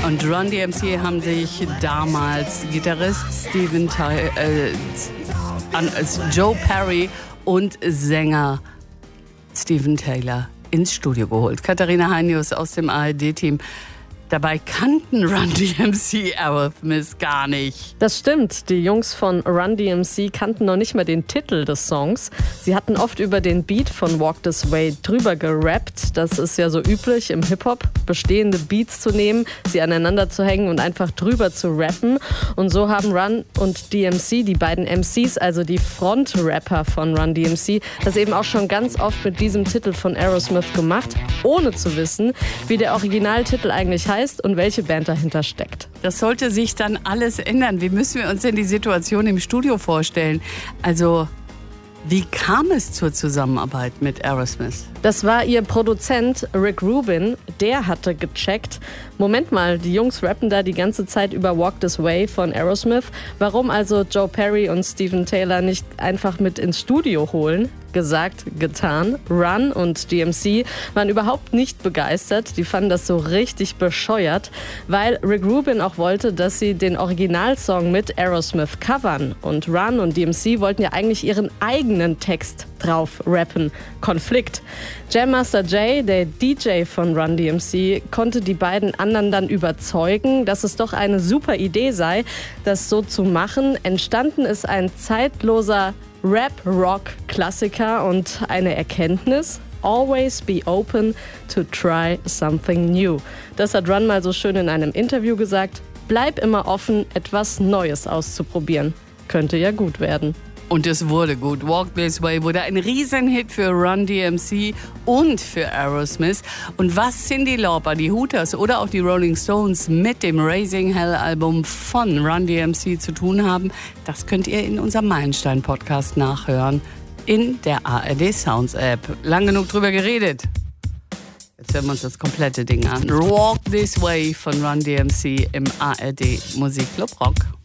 Und Run DMC haben sich damals Gitarrist Joe Perry und Sänger Steven Taylor ins Studio geholt. Katharina Heinius aus dem ARD-Team. Dabei kannten Run DMC Aerosmith gar nicht. Das stimmt. Die Jungs von Run DMC kannten noch nicht mal den Titel des Songs. Sie hatten oft über den Beat von Walk This Way drüber gerappt. Das ist ja so üblich im Hip-Hop, bestehende Beats zu nehmen, sie aneinander zu hängen und einfach drüber zu rappen. Und so haben Run und DMC, die beiden MCs, also die Front-Rapper von Run DMC, das eben auch schon ganz oft mit diesem Titel von Aerosmith gemacht, ohne zu wissen, wie der Originaltitel eigentlich heißt und welche Band dahinter steckt. Das sollte sich dann alles ändern. Wie müssen wir uns denn die Situation im Studio vorstellen? Also, wie kam es zur Zusammenarbeit mit Aerosmith? Das war ihr Produzent Rick Rubin. Der hatte gecheckt, Moment mal, die Jungs rappen da die ganze Zeit über Walk This Way von Aerosmith. Warum also Joe Perry und Steven Taylor nicht einfach mit ins Studio holen? Gesagt, getan. Run und DMC waren überhaupt nicht begeistert. Die fanden das so richtig bescheuert, weil Rick Rubin auch wollte, dass sie den Originalsong mit Aerosmith covern. Und Run und DMC wollten ja eigentlich ihren eigenen Text drauf rappen. Konflikt. Jam Master Jay, der DJ von Run DMC, konnte die beiden anderen dann überzeugen, dass es doch eine super Idee sei, das so zu machen. Entstanden ist ein zeitloser Rap-Rock-Klassiker und eine Erkenntnis: Always be open to try something new. Das hat Run mal so schön in einem Interview gesagt. Bleib immer offen, etwas Neues auszuprobieren. Könnte ja gut werden. Und es wurde gut. Walk This Way wurde ein Riesenhit für Run DMC und für Aerosmith. Und was Cyndi Lauper, die Hooters oder auch die Rolling Stones mit dem Raising Hell Album von Run DMC zu tun haben, das könnt ihr in unserem Meilenstein-Podcast nachhören. In der ARD Sounds App. Lang genug drüber geredet. Jetzt hören wir uns das komplette Ding an. Walk This Way von Run DMC im ARD Musikclub Rock.